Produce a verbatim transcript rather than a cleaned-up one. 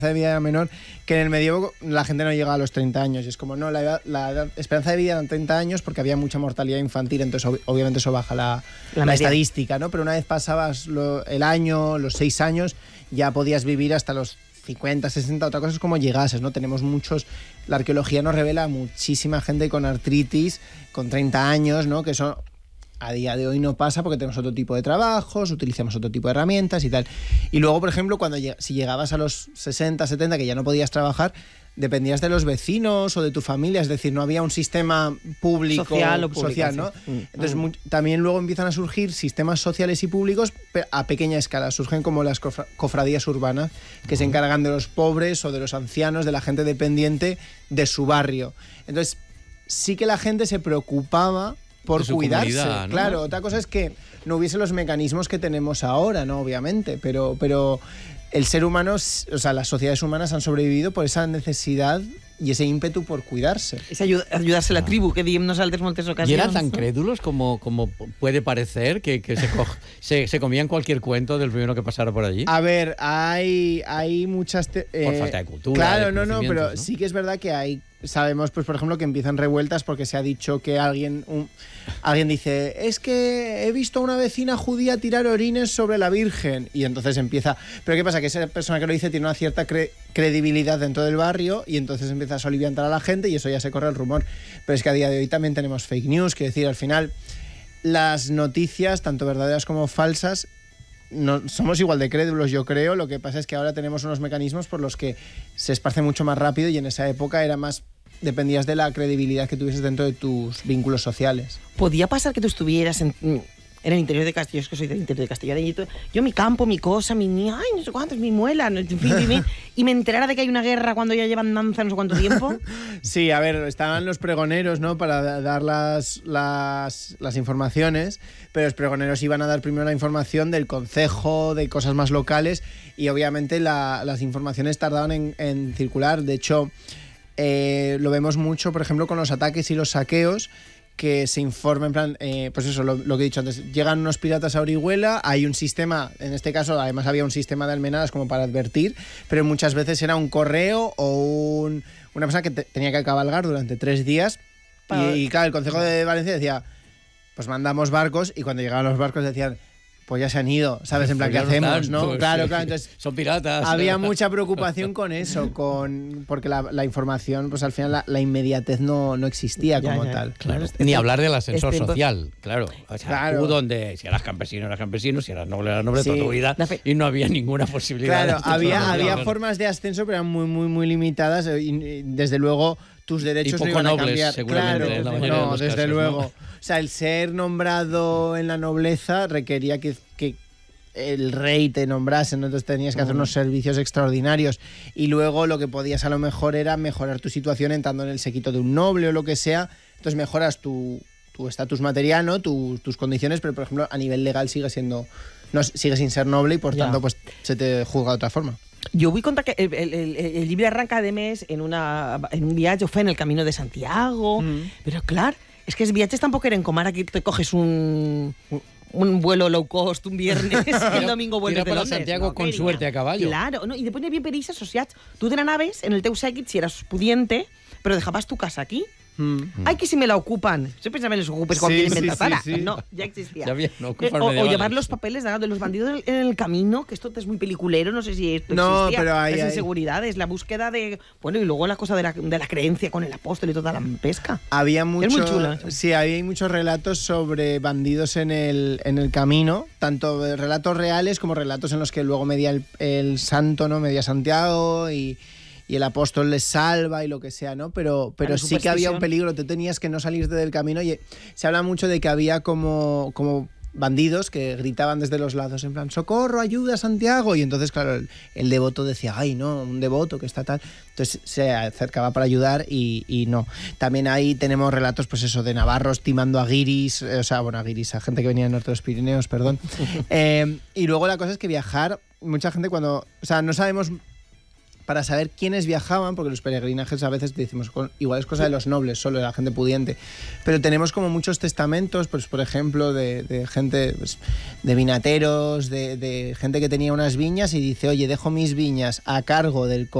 de vida era menor, que en el medievo la gente no llegaba a los treinta años. Y es como, no, la, edad, la edad, esperanza de vida eran treinta años porque había mucha mortalidad infantil, entonces ob- obviamente eso baja la, la, la estadística, ¿no? Pero una vez pasabas lo, el año, los seis años, ya podías vivir hasta los cincuenta, sesenta. Otra cosa es como llegases, ¿no? Tenemos muchos... La arqueología nos revela muchísima gente con artritis, con treinta años, ¿no? Que eso a día de hoy no pasa porque tenemos otro tipo de trabajos, utilizamos otro tipo de herramientas y tal. Y luego, por ejemplo, cuando lleg- si llegabas a los sesenta, setenta, que ya no podías trabajar, dependías de los vecinos o de tu familia, es decir, no había un sistema público, social, o público, social, ¿no? Sí. Entonces, mm. también luego empiezan a surgir sistemas sociales y públicos a pequeña escala. Surgen como las cofra- cofradías urbanas, que mm. se encargan de los pobres o de los ancianos, de la gente dependiente de su barrio. Entonces, sí que la gente se preocupaba por cuidarse, ¿no? Claro. Otra cosa es que no hubiese los mecanismos que tenemos ahora, ¿no? Obviamente, pero, pero el ser humano, o sea, las sociedades humanas han sobrevivido por esa necesidad y ese ímpetu por cuidarse. Es ayud ayudarse a la tribu, que diem nosaltres moltes ocasions. ¿Y eran tan crédulos como, como puede parecer, que, que se, se, se comían cualquier cuento del primero que pasara por allí? A ver, hay, hay muchas... Eh, por falta de cultura. Claro, de no, no, pero ¿no? sí que es verdad que hay... Sabemos, pues por ejemplo, que empiezan revueltas porque se ha dicho que alguien un, alguien dice, es que he visto a una vecina judía tirar orines sobre la Virgen, y entonces empieza... Pero ¿qué pasa? Que esa persona que lo dice tiene una cierta cre credibilidad dentro del barrio y entonces empieza a soliviantar a la gente y eso ya se corre el rumor. Pero es que a día de hoy también tenemos fake news, que decir, al final las noticias, tanto verdaderas como falsas, no, somos igual de crédulos, yo creo. Lo que pasa es que ahora tenemos unos mecanismos por los que se esparce mucho más rápido y en esa época era más... dependías de la credibilidad que tuvieses dentro de tus vínculos sociales. ¿Podía pasar que tú estuvieras en, en el interior de Castilla? Yo es que soy del interior de Castilla. Y yo, yo mi campo, mi cosa, mi niña, ay, no sé cuántos, mi muela, en fin, en fin, y me enterara de que hay una guerra cuando ya llevan danza no sé cuánto tiempo. Sí, a ver, estaban los pregoneros, ¿no? Para dar las, las, las informaciones, pero los pregoneros iban a dar primero la información del concejo, de cosas más locales, y obviamente la, las informaciones tardaban en, en circular. De hecho... Eh, lo vemos mucho, por ejemplo, con los ataques y los saqueos, que se informa en plan, eh, pues eso, lo, lo que he dicho antes, llegan unos piratas a Orihuela, hay un sistema, en este caso además había un sistema de almenadas como para advertir, pero muchas veces era un correo o un, una persona que te, tenía que cabalgar durante tres días y, y claro, el Concejo de Valencia decía, pues mandamos barcos, y cuando llegaban los barcos decían, pues ya se han ido, ¿sabes? En plan, ¿qué hacemos? ¿No? Pues, claro, claro. Entonces, son piratas. Había mucha preocupación con eso, con porque la, la información, pues al final la, la inmediatez no, no existía ya, como ya, tal. Claro. Ni hablar del ascensor este, social, claro. O sea, claro. Tú donde, si eras campesino, eras campesino, si eras noble, eras noble, sí. Toda tu vida, y no había ninguna posibilidad. Claro, había, había formas de ascenso, pero eran muy, muy, muy limitadas, y desde luego tus derechos y poco no iban nobles, a cambiar. Seguramente, claro, de no, desde casos, luego. ¿no? O sea, el ser nombrado en la nobleza requería que, que el rey te nombrase, ¿no? Entonces tenías que hacer unos servicios extraordinarios, y luego lo que podías a lo mejor era mejorar tu situación entrando en el séquito de un noble o lo que sea. Entonces mejoras tu tu estatus material, ¿no? Tu, tus condiciones, pero por ejemplo a nivel legal sigue siendo no sigue sin ser noble y por ja. tanto pues se te juzga de otra forma. Jo vull contar que el, el, el, el llibre arranca, a més, en, una, en un viatge, ho fa en el Camino de Santiago, mm. però clar, és que els viatges tampoc eren com ara que te coges un... un vuelo low cost un viernes y el domingo vuelves de Londres. Santiago no, con suerte a caballo. Claro, no, y después había perills asociats. Tú te n'anaves en el teu séquit si eras pudiente, pero dejabas tu casa aquí. Mm. Ay, que si me la ocupan. Yo pensaba en los ocupes cuando sí, vienen sí, para. sí, sí. No, ya existía. Ya bien, no, eh, o, o llevar los papeles de los bandidos en el camino, que esto es muy peliculero, no sé si esto no, existía. Pero hay, las hay. inseguridades, la búsqueda de... Bueno, y luego la cosa de la, de la creencia con el apóstol y toda la pesca. Había mucho, es muy chula. Sí, había muchos relatos sobre bandidos en el, en el camino, tanto relatos reales como relatos en los que luego media el, el santo, ¿no? Media Santiago y... y el apóstol les salva y lo que sea, ¿no? Pero, pero sí que había un peligro, tú tenías que no salirte del camino, y se habla mucho de que había como, como bandidos que gritaban desde los lados en plan, ¡socorro, ayuda, Santiago! Y entonces, claro, el, el devoto decía, ¡ay, no, un devoto que está tal! Entonces se acercaba para ayudar y, y no. También ahí tenemos relatos, pues eso, de navarros timando a guiris, eh, o sea, bueno, a guiris, a gente que venía del norte de los Pirineos, perdón. eh, y luego la cosa es que viajar, mucha gente cuando... O sea, no sabemos... para saber quiénes viajaban, porque los peregrinajes a veces decimos, igual es cosa de los nobles, solo de la gente pudiente, pero tenemos como muchos testamentos, pues por ejemplo, de, de gente, pues, de vinateros, de, de gente que tenía unas viñas y dice, oye, dejo mis viñas a cargo del